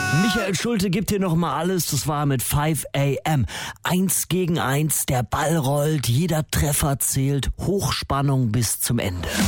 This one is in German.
Michael Schulte gibt hier nochmal alles. Das war mit 5 AM. 1 gegen 1, der Ball rollt, jeder Treffer zählt. Hochspannung bis zum Ende.